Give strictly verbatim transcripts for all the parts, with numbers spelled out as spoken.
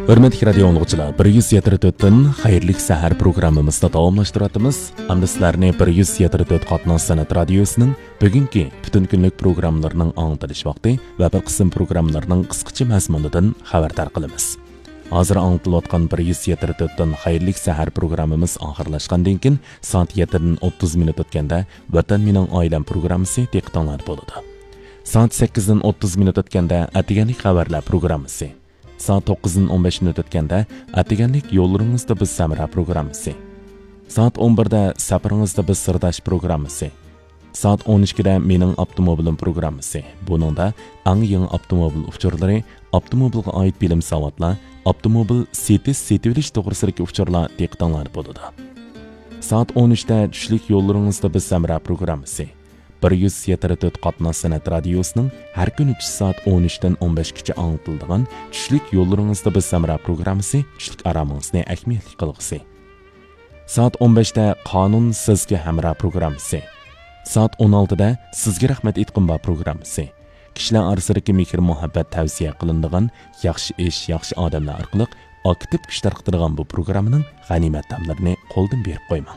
Hörmətli radio dinləyicilər, bir yuz yetmiş dörtdən xeyirlik səhər proqramımızda davamlaşdırırıq. Hamda sizlərni bir yuz yetmiş dörт Qatnaz Sənət Radiosu'nun bugünkü bütün günlük proqramlarının anlatılış vaxtı və bir qism proqramlarının qısqacha məzmunidan xəbərdar qılımız. Hazır anlatılayotgan bir yuz yetmiş dörtdən xeyirlik səhər proqramımız axırlaşqandan keyin saat yettidən o'ttiz minut o'tganda Vatan mening oilam programmasi diqqətinizdə bo'ladi. Saat sakkizdan o'ttiz minut o'tganda Atiganlik xabarlar programmasi. Saat to'qqizdan o'n besh minut o'tganda Atiganlik yo'llaringizda biz Samra programmasi. Saat o'n birda Safaringizda biz Sirdash programmasi. Saat o'n ikkida mening avtomobilim programmasi. Buningda eng yangi avtomobil uchurlari, avtomobilga oid bilim savodlar, avtomobil setish setilish to'g'risidagi uchurlar diqqatingizda bo'ladi. Saat o'n uchda tushlik yo'llaringizda biz Samra programmasi. bir yuz yetmiş dörт Qatnaz Sənət Radiosu'nun her gün uch soat o'n uchdan o'n beshgacha anlatıldığı tushlik yo'llaringizda biz Samra programmasi tushlik aramingizni ahamiyatli qilg'isi. Saat o'n beshda Qonun sizga hamroh programmasi. Saat o'n oltida Sizga rahmat aytqimba programmasi. Kishilar orasidagi mehr muhabbat tavsiya qilinadigan yaxshi ish, yaxshi odamlar orqali aktiv kuch tarqatadigan bu programmaning g'animat damlarini qo'ldan berib qo'ymang.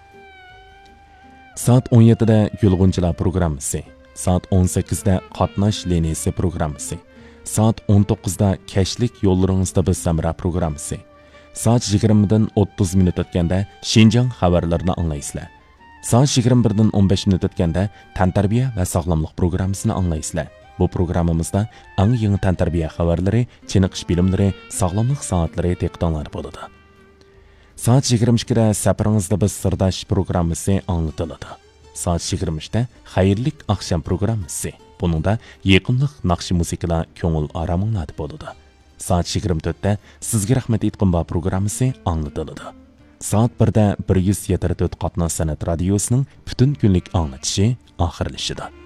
Saat o'n yettida Yulg'unchilar programmasi. Saat o'n sakkizda Qatnash liniyasi programmasi. Saat o'n to'qqizda Kashlik yo'llaringizda biz Samra programmasi. Saat yigirmadan o'ttiz minut o'tganda Xinjiang xabarlarini anglaysizlar. Saat yigirma birdan o'n besh minut o'tganda Tantarbiya va sog'lomlik programmasini anglaysizlar. Bu programmamizda eng yangi tantarbiya xabarlari, chiniqish bilimlari, sog'lomlik soatlari diqqatingizda bo'ladi. Saat yigirma ikkida Safaringizda biz Sirdash programmasi anlatiladi. Saat yigirma uchda Xayrlik oqshom programmasi. Buningda yaqinlik naqshi musiqalar ko'ngil araminglarda bo'ladi. Saat yigirma to'rtda Sizga rahmat aytqimba programmasi anlatiladi. Saat birda bir yuz yetmiş dörт Qatnaz Sənət Radiosu'nun bütün günlük anlatışı oxirlashadi.